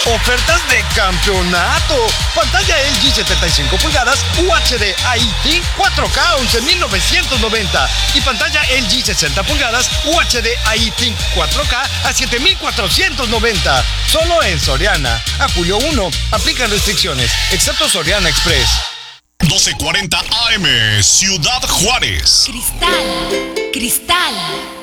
Ofertas de campeonato. Pantalla LG 75 pulgadas UHD IT 4K 11.990 y pantalla LG 60 pulgadas UHD IT 4K a 7.490. Solo en Soriana. A julio 1. Aplican restricciones, excepto Soriana Express. 12:40 AM, Ciudad Juárez. Cristal.